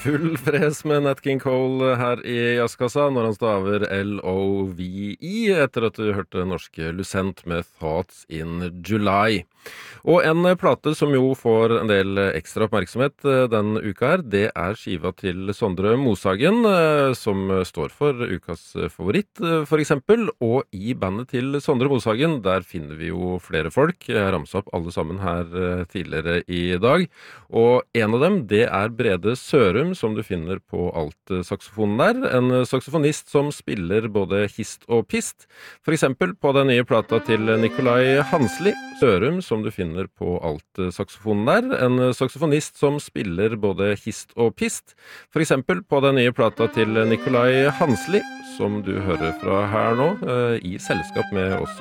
full fres med Nat King Cole her i Jazzkassa når han staver L-O-V-E etter at du hørte norske Lucent med Thoughts in July. Og en plate som jo får en del ekstra oppmerksomhet den uka her, det er skiva til Sondre Moshagen, som står for ukas favoritt, for eksempel. Og i bandet til Sondre Moshagen, der finner vi jo flere folk. Jeg ramset opp alle sammen her tidligere i dag. Og en av dem, det er Brede Sørum, som du finner på alt-saksofonen der. En saksofonist som spiller både hist og pist. For eksempel på den nye plata til Nikolai Hansli, Sørum, som du finner på alt-saksofonen der. En saksofonist som spiller både hist og pist. For eksempel på den nye plata til Nikolai Hansli, som du hører fra her nå, i selskap med også